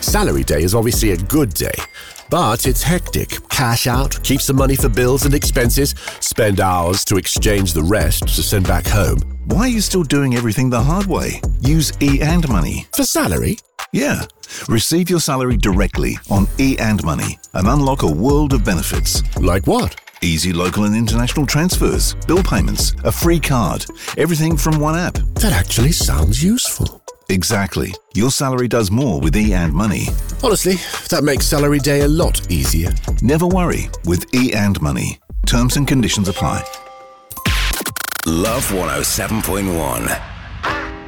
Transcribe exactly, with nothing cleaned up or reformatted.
Salary day is obviously a good day, but it's hectic. Cash out, keep some money for bills and expenses, spend hours to exchange the rest to send back home. Why are you still doing everything the hard way? Use e and Money. For salary? Yeah. Receive your salary directly on e and Money and unlock a world of benefits. Like what? Easy local and international transfers, bill payments, a free card, everything from one app. That actually sounds useful. Exactly. Your salary does more with e and Money. Honestly, that makes salary day a lot easier. Never worry with e and Money. Terms and conditions apply. Love one oh seven point one.